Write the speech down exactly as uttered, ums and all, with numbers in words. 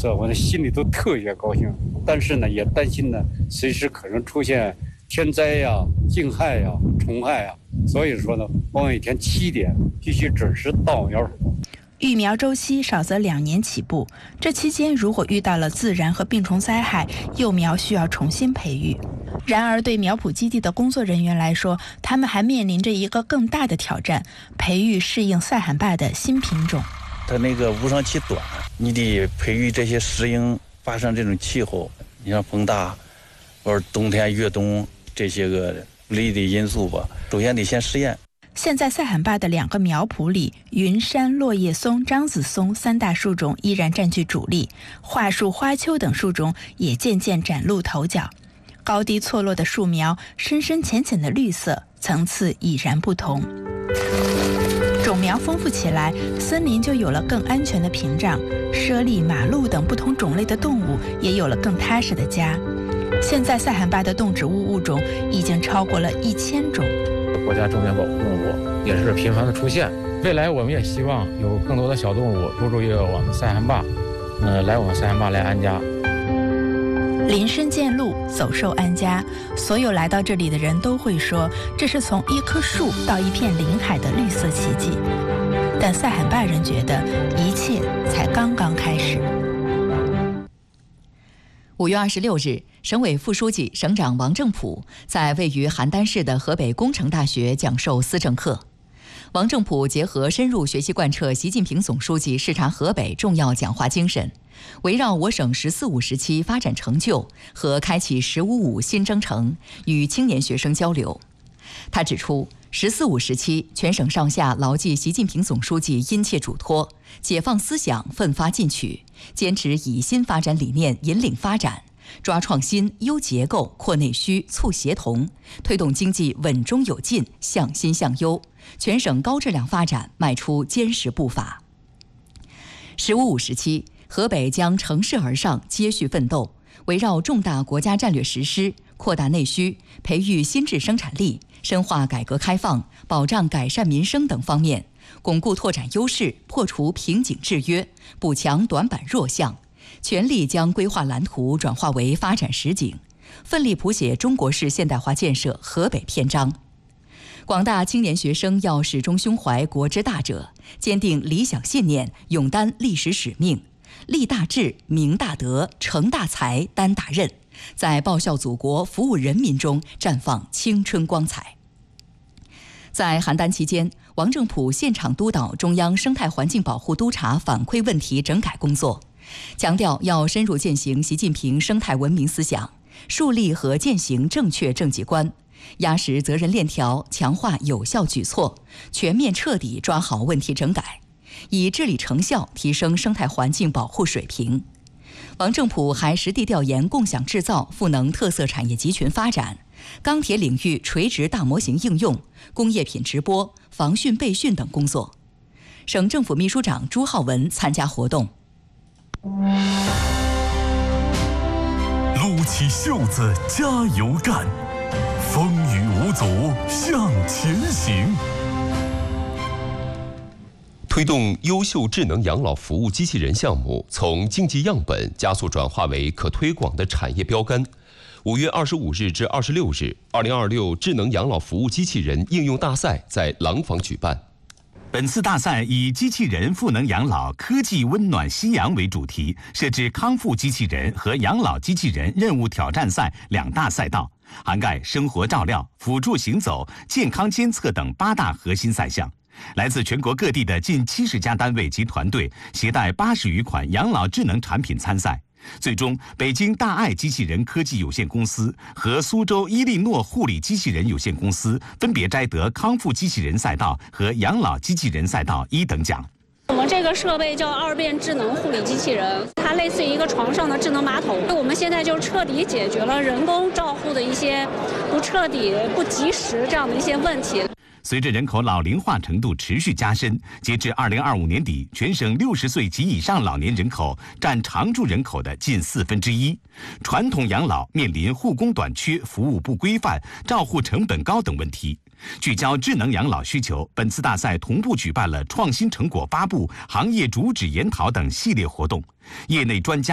时候，我的心里都特别高兴，但是呢，也担心呢，随时可能出现天灾呀、惊害呀、虫害呀。所以说呢，我每天七点必须准时到苗圃。 育苗周期少则两年起步，这期间如果遇到了自然和病虫灾害，幼苗需要重新培育。然而，对苗圃基地的工作人员来说，他们还面临着一个更大的挑战：培育适应塞罕坝的新品种。 它那个无霜期短，你得培育这些适应发生这种气候，你像风大，或者冬天越冬这些个不利的因素吧。首先得先试验。 现在塞罕坝的两个苗圃里，云杉、落叶松、樟子松三大树种依然占据主力，桦树、花楸等树种也渐渐崭露头角。高低错落的树苗，深深浅浅的绿色，层次已然不同。种苗丰富起来，森林就有了更安全的屏障，猞猁、马鹿等不同种类的动物也有了更踏实的家。现在塞罕坝的动植物物种已经超过了一千种。 国家重点保护动物也是频繁的出现，未来我们也希望有更多的小动物入驻于我们塞罕坝，呃，来我们塞罕坝来安家。 林深见鹿，走兽安家。所有来到这里的人都会说，这是从一棵树到一片林海的绿色奇迹。但塞罕坝人觉得，一切才刚刚开始。 五月二十六日，省委副书记、省长王正普在位于邯郸市的河北工程大学讲授思政课。王正普结合深入学习贯彻习近平总书记视察河北重要讲话精神，围绕我省“十四五”时期发展成就和开启“十五五”新征程，与青年学生交流。他指出，“十四五”时期，全省上下牢记习近平总书记殷切嘱托，解放思想，奋发进取，坚持以新发展理念引领发展，抓创新、优结构、扩内需、促协同，推动经济稳中有进、向新向优，全省高质量发展迈出坚实步伐。“十五五”时期，河北将乘势而上，接续奋斗，围绕重大国家战略实施，扩大内需，培育新质生产力，深化改革开放，保障改善民生等方面，巩固拓展优势，破除瓶颈制约，补强短板弱项，全力将规划蓝图转化为发展实景，奋力谱写中国式现代化建设河北篇章。广大青年学生要始终胸怀国之大者，坚定理想信念，勇担历史使命，立大志、明大德、成大才、担大任，在报效祖国、服务人民中绽放青春光彩。在邯郸期间，王正普现场督导中央生态环境保护督察反馈问题整改工作，强调要深入践行习近平生态文明思想，树立和践行正确政绩观，压实责任链条，强化有效举措，全面彻底抓好问题整改，以治理成效提升生态环境保护水平。王正普还实地调研共享制造、赋能特色产业集群发展、钢铁领域垂直大模型应用、工业品直播、防汛备汛等工作。省政府秘书长朱浩文参加活动。 撸起袖子加油干，风雨无阻向前行。 推动优秀智能养老服务机器人项目从经济样本加速转化为可推广的产业标杆。五月二十五日至二十六日，二零二六智能养老服务机器人应用大赛在廊坊举办。 本次大赛以机器人赋能养老、科技温暖夕阳为主题，设置康复机器人和养老机器人任务挑战赛两大赛道，涵盖生活照料、辅助行走、健康监测等八大核心赛项。来自全国各地的近七十家单位及团队携带八十余款养老智能产品参赛。最终，北京大爱机器人科技有限公司和苏州伊利诺护理机器人有限公司分别摘得康复机器人赛道和养老机器人赛道一等奖。 我们这个设备叫二变智能护理机器人，它类似于一个床上的智能马桶。我们现在就彻底解决了人工照护的一些不彻底、不及时这样的一些问题。 随着人口老龄化程度持续加深，截至二零二五年底，全省六十岁及以上老年人口占常住人口的近四分之一。传统养老面临护工短缺、服务不规范、照护成本高等问题。聚焦智能养老需求，本次大赛同步举办了创新成果发布、行业主旨研讨等系列活动，业内专家